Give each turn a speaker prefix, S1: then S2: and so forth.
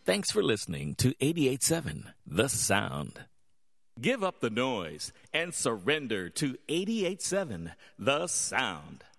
S1: Thanks for listening to 88.7 The Sound. Give up the noise and surrender to 88.7 The Sound.